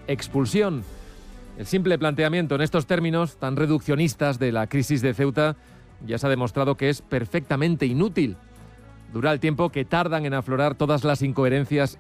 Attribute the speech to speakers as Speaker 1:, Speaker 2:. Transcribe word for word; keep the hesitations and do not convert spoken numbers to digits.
Speaker 1: expulsión. El simple planteamiento en estos términos tan reduccionistas de la crisis de Ceuta ya se ha demostrado que es perfectamente inútil. Dura el tiempo que tardan en aflorar todas las incoherencias